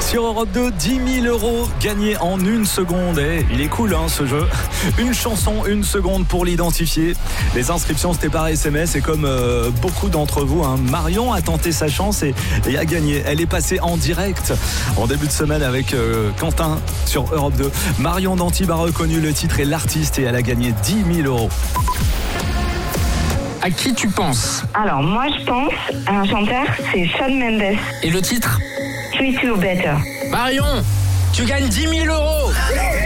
Sur Europe 2, 10 000 € gagnés en une seconde. Il est cool ce jeu. Une chanson, une seconde pour l'identifier. Les inscriptions, c'était par SMS. Et comme beaucoup d'entre vous, Marion a tenté sa chance et a gagné. Elle est passée en direct en début de semaine avec Quentin sur Europe 2. Marion d'Antibes a reconnu le titre et l'artiste et elle a gagné 10 000 €. À qui tu penses? Alors, moi, je pense à un chanteur, c'est Shawn Mendes. Et le titre? Treat You Better. Marion, tu gagnes 10 000 €.